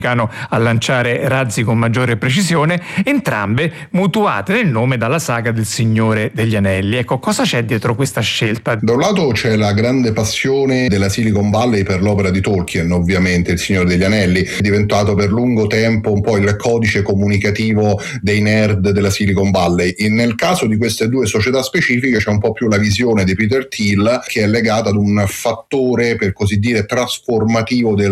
a lanciare razzi con maggiore precisione, entrambe mutuate nel nome dalla saga del Signore degli Anelli. Ecco, cosa c'è dietro questa scelta? Da un lato c'è la grande passione della Silicon Valley per l'opera di Tolkien, ovviamente Il Signore degli Anelli, è diventato per lungo tempo un po' il codice comunicativo dei nerd della Silicon Valley. Nel caso di queste due società specifiche c'è un po' più la visione di Peter Thiel, che è legata ad un fattore, per così dire, trasformativo del